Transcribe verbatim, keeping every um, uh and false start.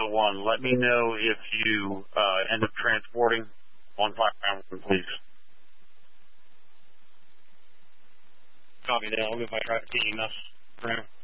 one. Let me know if you uh, end up transporting on five one, please. Copy that. I'll go by try to E M S.